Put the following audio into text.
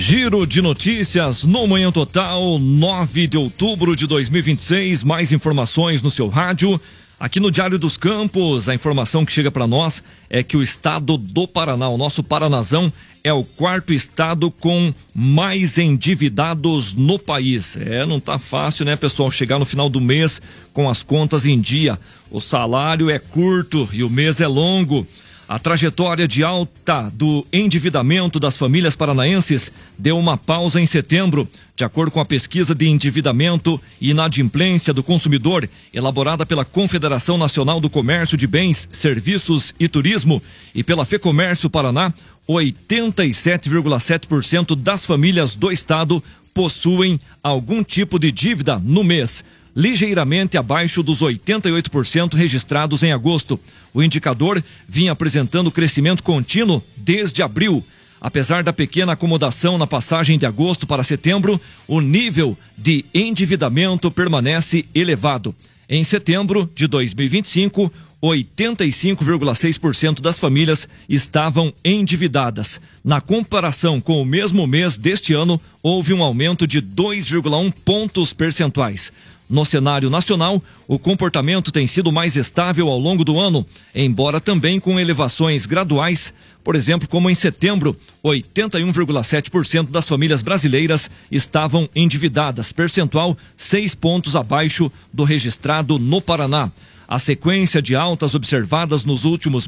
Giro de notícias no Manhã Total, 9 de outubro de 2026. Mais informações no seu rádio. Aqui no Diário dos Campos, a informação que chega para nós é que o estado do Paraná, o nosso Paranazão, é o quarto estado com mais endividados no país. Não tá fácil, né, pessoal, chegar no final do mês com as contas em dia. O salário é curto e o mês é longo. A trajetória de alta do endividamento das famílias paranaenses deu uma pausa em setembro. De acordo com a pesquisa de endividamento e inadimplência do consumidor, elaborada pela Confederação Nacional do Comércio de Bens, Serviços e Turismo e pela FEComércio Paraná, 87,7% das famílias do estado possuem algum tipo de dívida no mês, ligeiramente abaixo dos 88% registrados em agosto. O indicador vinha apresentando crescimento contínuo desde abril. Apesar da pequena acomodação na passagem de agosto para setembro, o nível de endividamento permanece elevado. Em setembro de 2025, 85,6% das famílias estavam endividadas. Na comparação com o mesmo mês deste ano, houve um aumento de 2,1 pontos percentuais. No cenário nacional, o comportamento tem sido mais estável ao longo do ano, embora também com elevações graduais. Por exemplo, como em setembro, 81,7% das famílias brasileiras estavam endividadas, percentual 6 pontos abaixo do registrado no Paraná. A sequência de altas observadas nos últimos